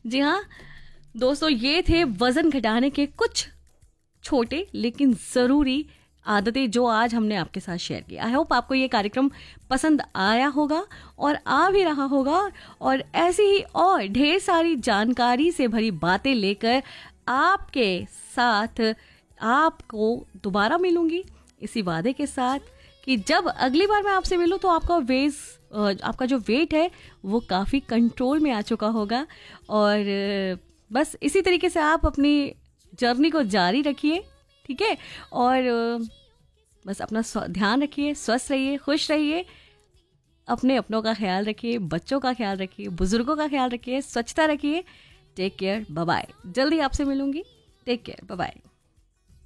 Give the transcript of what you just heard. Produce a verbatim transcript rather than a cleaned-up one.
जी हाँ दोस्तों, ये थे वजन घटाने के कुछ छोटे लेकिन ज़रूरी आदतें जो आज हमने आपके साथ शेयर की। आई होप आपको ये कार्यक्रम पसंद आया होगा और आ भी रहा होगा, और ऐसी ही और ढेर सारी जानकारी से भरी बातें लेकर आपके साथ आपको दोबारा मिलूंगी, इसी वादे के साथ कि जब अगली बार मैं आपसे मिलूं तो आपका वेज आपका जो वेट है वो काफ़ी कंट्रोल में आ चुका होगा। और बस इसी तरीके से आप अपनी जर्नी को जारी रखिए, ठीक है। और बस अपना ध्यान रखिए, स्वस्थ रहिए, खुश रहिए, अपने अपनों का ख्याल रखिए, बच्चों का ख्याल रखिए, बुजुर्गों का ख्याल रखिए, स्वच्छता रखिए। Take care, bye bye. जल्दी आपसे मिलूंगी। Take care, bye bye.